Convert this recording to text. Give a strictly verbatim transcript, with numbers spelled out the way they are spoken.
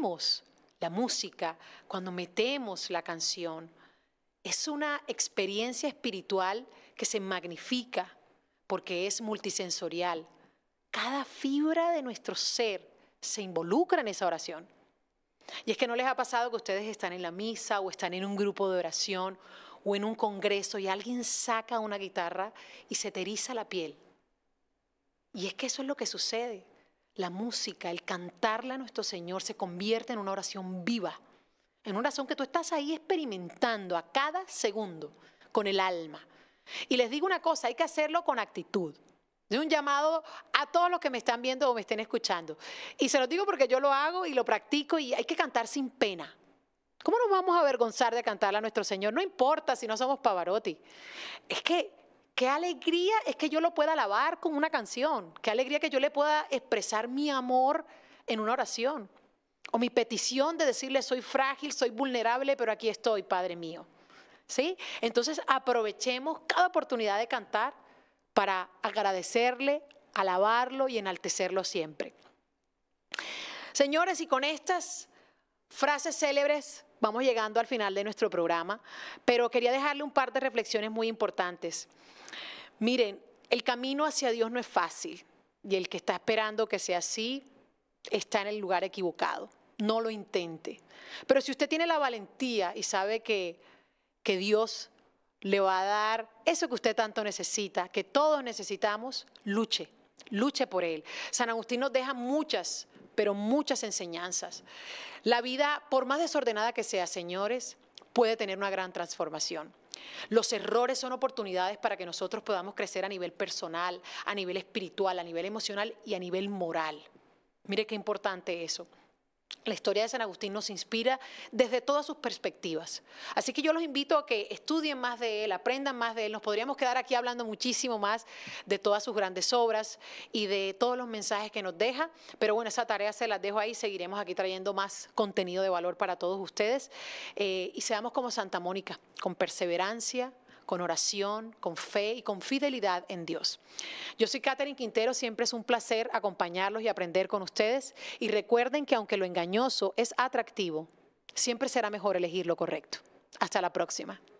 metemos la música, cuando metemos la canción, es una experiencia espiritual que se magnifica porque es multisensorial. Cada fibra de nuestro ser se involucra en esa oración. Y es que no les ha pasado que ustedes están en la misa o están en un grupo de oración o en un congreso y alguien saca una guitarra y se te eriza la piel. Y es que eso es lo que sucede. La música, el cantarla a nuestro Señor se convierte en una oración viva, en una oración que tú estás ahí experimentando a cada segundo con el alma. Y les digo una cosa, hay que hacerlo con actitud. Es un llamado a todos los que me están viendo o me estén escuchando. Y se los digo porque yo lo hago y lo practico y hay que cantar sin pena. ¿Cómo nos vamos a avergonzar de cantarle a nuestro Señor? No importa si no somos Pavarotti. Es que, qué alegría es que yo lo pueda alabar con una canción. Qué alegría que yo le pueda expresar mi amor en una oración. O mi petición de decirle, soy frágil, soy vulnerable, pero aquí estoy, Padre mío. ¿Sí? Entonces aprovechemos cada oportunidad de cantar para agradecerle, alabarlo y enaltecerlo siempre. Señores, y con estas frases célebres vamos llegando al final de nuestro programa, pero quería dejarle un par de reflexiones muy importantes. Miren, el camino hacia Dios no es fácil y el que está esperando que sea así está en el lugar equivocado. No lo intente. Pero si usted tiene la valentía y sabe que, que Dios le va a dar eso que usted tanto necesita, que todos necesitamos, luche, luche por él. San Agustín nos deja muchas, pero muchas enseñanzas. La vida, por más desordenada que sea, señores, puede tener una gran transformación. Los errores son oportunidades para que nosotros podamos crecer a nivel personal, a nivel espiritual, a nivel emocional y a nivel moral. Mire qué importante eso. La historia de San Agustín nos inspira desde todas sus perspectivas. Así que yo los invito a que estudien más de él, aprendan más de él. Nos podríamos quedar aquí hablando muchísimo más de todas sus grandes obras y de todos los mensajes que nos deja. Pero bueno, esa tarea se las dejo ahí. Seguiremos aquí trayendo más contenido de valor para todos ustedes. Eh, y seamos como Santa Mónica, con perseverancia, con oración, con fe y con fidelidad en Dios. Yo soy Catherine Quintero, siempre es un placer acompañarlos y aprender con ustedes. Y recuerden que aunque lo engañoso es atractivo, siempre será mejor elegir lo correcto. Hasta la próxima.